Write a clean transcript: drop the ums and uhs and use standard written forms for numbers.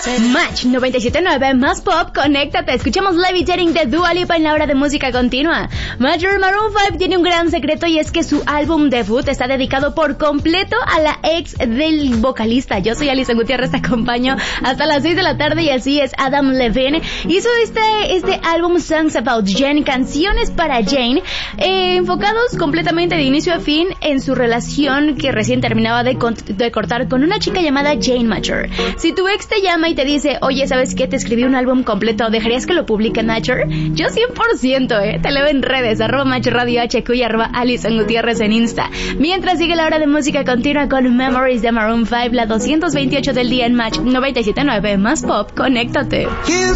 Match 97.9 más pop, conéctate. Escuchamos Levitating de Dua Lipa en la hora de música continua. Maroon 5 tiene un gran secreto y es que su álbum debut está dedicado por completo a la ex del vocalista. Yo soy Alison Gutiérrez, te acompaño hasta las 6 de la tarde y así es Adam Levine. Hizo este álbum Songs About Jane, canciones para Jane, enfocados completamente de inicio a fin en su relación que recién terminaba de cortar con una chica llamada Jane Mature. Si tu ex te llama y te dice, oye, ¿sabes qué? Te escribí un álbum completo, ¿dejarías que lo publique Mature? Yo 100%, Te leo en redes, @MatchRadioHQ y @Alison Gutiérrez en Insta. Mientras sigue la hora de música continua con Memories de Maroon 5, la 228 del día en Match 97.9 más pop, conéctate.